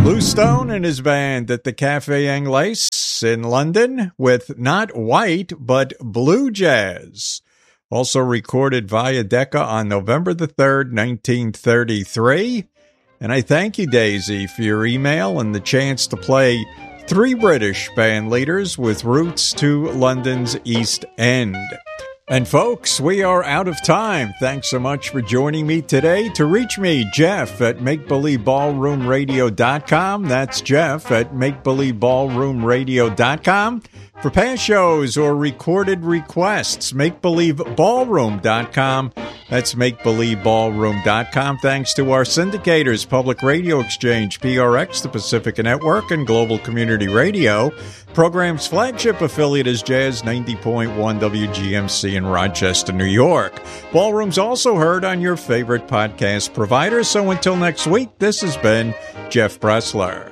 Bluestone and his band at the Café Anglais in London with not white, but blue jazz. Also recorded via Decca on November the 3rd, 1933. And I thank you, Daisy, for your email and the chance to play three British band leaders with roots to London's East End. And folks, we are out of time. Thanks so much for joining me today. To reach me, Jeff at MakeBelieveBallroomRadio.com. That's Jeff at MakeBelieveBallroomRadio.com. For past shows or recorded requests, MakeBelieveBallroom.com. That's MakeBelieveBallroom.com. Thanks to our syndicators, Public Radio Exchange, PRX, the Pacifica Network, and Global Community Radio. Program's flagship affiliate is Jazz 90.1 WGMC in Rochester, New York. Ballroom's also heard on your favorite podcast provider. So until next week, this has been Jeff Bressler.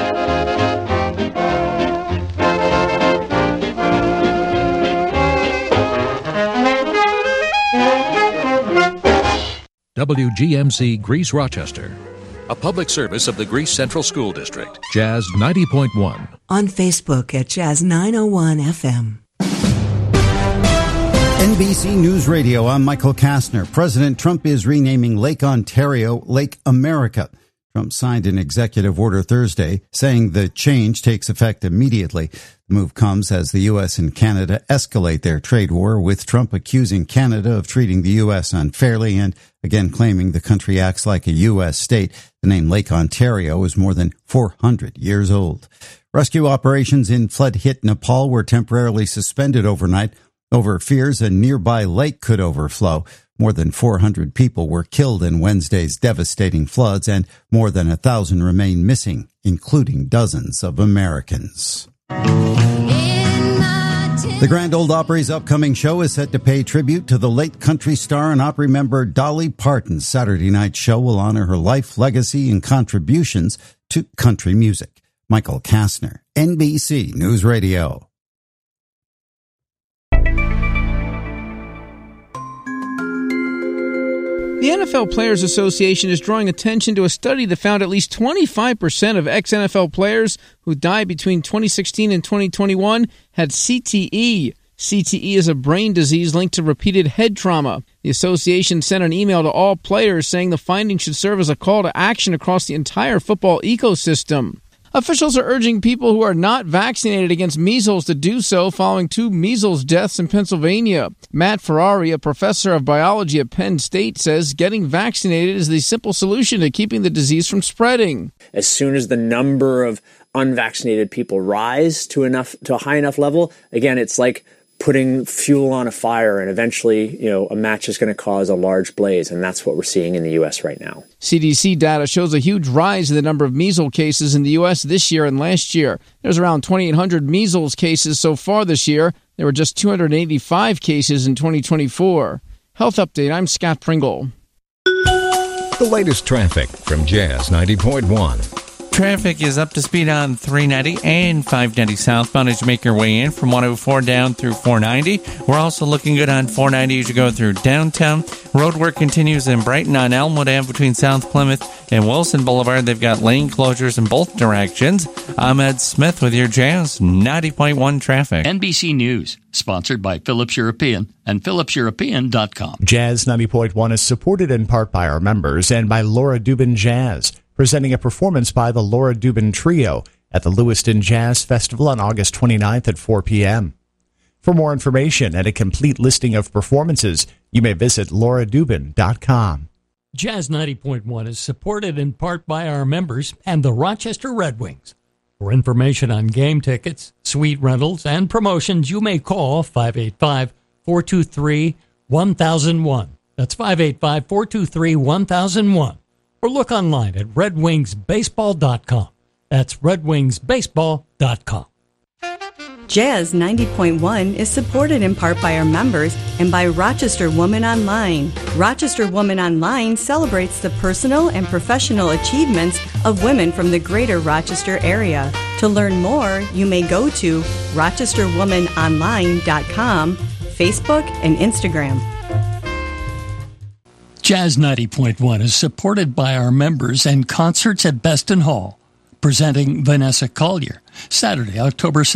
WGMC Greece Rochester, a public service of the Greece Central School District. Jazz 90.1. On Facebook at Jazz 901 FM. NBC News Radio, I'm Michael Kastner. President Trump is renaming Lake Ontario Lake America. Trump signed an executive order Thursday saying the change takes effect immediately. The move comes as the U.S. and Canada escalate their trade war, with Trump accusing Canada of treating the U.S. unfairly and again claiming the country acts like a U.S. state. The name Lake Ontario is more than 400 years old. Rescue operations in flood-hit Nepal were temporarily suspended overnight over fears a nearby lake could overflow. More than 400 people were killed in Wednesday's devastating floods, and more than 1,000 remain missing, including dozens of Americans. The Grand Ole Opry's upcoming show is set to pay tribute to the late country star and Opry member Dolly Parton's Saturday night show will honor her life, legacy, and contributions to country music. Michael Kastner, NBC News Radio. The NFL Players Association is drawing attention to a study that found at least 25% of ex-NFL players who died between 2016 and 2021 had CTE. CTE is a brain disease linked to repeated head trauma. The association sent an email to all players saying the findings should serve as a call to action across the entire football ecosystem. Officials are urging people who are not vaccinated against measles to do so following 2 measles deaths in Pennsylvania. Matt Ferrari, a professor of biology at Penn State, says getting vaccinated is the simple solution to keeping the disease from spreading. As soon as the number of unvaccinated people rise to a high enough level, again, it's like putting fuel on a fire, and eventually, a match is going to cause a large blaze, and that's what we're seeing in the U.S. right now. CDC data shows a huge rise in the number of measles cases in the U.S. this year and last year. There's around 2,800 measles cases so far this year. There were just 285 cases in 2024. Health Update, I'm Scott Pringle. The latest traffic from Jazz 90.1. Traffic is up to speed on 390 and 590 southbound as you make your way in from 104 down through 490. We're also looking good on 490 as you go through downtown. Road work continues in Brighton on Elmwood Ave between South Plymouth and Wilson Boulevard. They've got lane closures in both directions. I'm Ed Smith with your Jazz 90.1 traffic. NBC News, sponsored by Phillips European and PhillipsEuropean.com. Jazz 90.1 is supported in part by our members and by Laura Dubin Jazz, presenting a performance by the Laura Dubin Trio at the Lewiston Jazz Festival on August 29th at 4 p.m. For more information and a complete listing of performances, you may visit lauradubin.com. Jazz 90.1 is supported in part by our members and the Rochester Red Wings. For information on game tickets, suite rentals, and promotions, you may call 585-423-1001. That's 585-423-1001. Or look online at redwingsbaseball.com. That's redwingsbaseball.com. Jazz 90.1 is supported in part by our members and by Rochester Woman Online. Rochester Woman Online celebrates the personal and professional achievements of women from the greater Rochester area. To learn more, you may go to rochesterwomanonline.com, Facebook, and Instagram. Jazz 90.1 is supported by our members and concerts at Beston Hall. presenting Vanessa Collier. Saturday, October